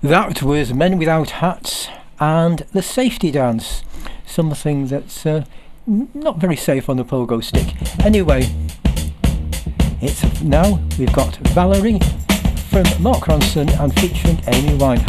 That was Men Without Hats and the Safety Dance, something that's not very safe on the pogo stick. Anyway, it's now we've got Valerie from Mark Ronson and featuring Amy Winehouse.